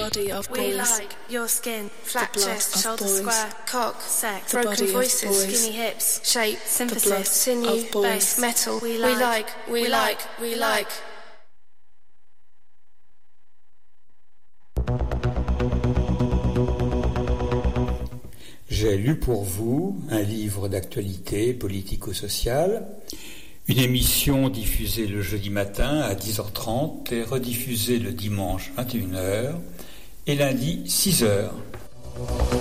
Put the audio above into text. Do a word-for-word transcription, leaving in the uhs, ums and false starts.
body of boys. We like your skin, flat The blood chest, of shoulder boys. square, cock, sex, The broken body of voices, boys. skinny hips, shape, blood synthesis, sinew, of boys. bass, metal. We like, we like, we like, we like. J'ai lu pour vous un livre d'actualité politico-sociale, une émission diffusée le jeudi matin à dix heures trente et rediffusée le dimanche vingt et une heures et lundi six heures.